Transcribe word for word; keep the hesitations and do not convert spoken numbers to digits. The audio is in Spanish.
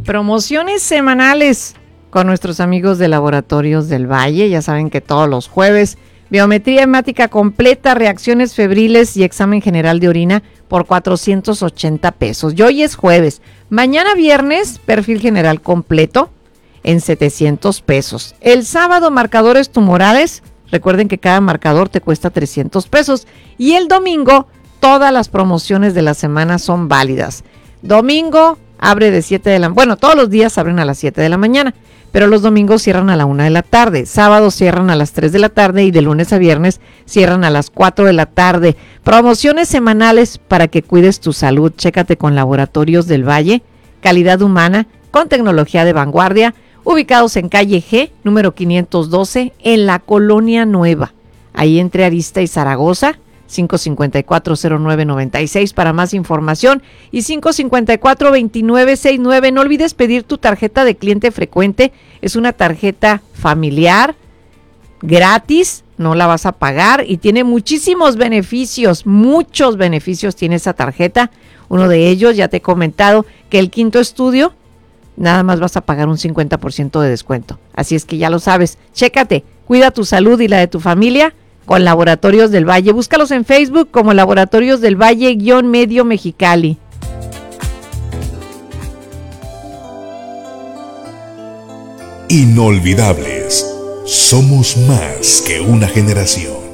Promociones semanales con nuestros amigos de Laboratorios del Valle. Ya saben que todos los jueves, biometría hemática completa, reacciones febriles y examen general de orina por cuatrocientos ochenta pesos. Y hoy es jueves. Mañana viernes, perfil general completo en setecientos pesos. El sábado, marcadores tumorales. Recuerden que cada marcador te cuesta trescientos pesos. Y el domingo, todas las promociones de la semana son válidas. Domingo abre de siete de la... Bueno, todos los días abren a las siete de la mañana, pero los domingos cierran a la una de la tarde. Sábados cierran a las tres de la tarde y de lunes a viernes cierran a las cuatro de la tarde. Promociones semanales para que cuides tu salud. Chécate con Laboratorios del Valle. Calidad humana con tecnología de vanguardia. Ubicados en calle G, número quinientos doce, en la Colonia Nueva. Ahí entre Arista y Zaragoza. cinco cinco cuatro, cero nueve nueve seis para más información y cinco cinco cuatro, dos nueve seis nueve. No olvides pedir tu tarjeta de cliente frecuente. Es una tarjeta familiar, gratis, no la vas a pagar y tiene muchísimos beneficios, muchos beneficios tiene esa tarjeta. Uno de ellos, ya te he comentado, que el quinto estudio, nada más vas a pagar un cincuenta por ciento de descuento. Así es que ya lo sabes, chécate, cuida tu salud y la de tu familia con Laboratorios del Valle. Búscalos en Facebook como Laboratorios del Valle guión medio Mexicali. Inolvidables. Somos más que una generación.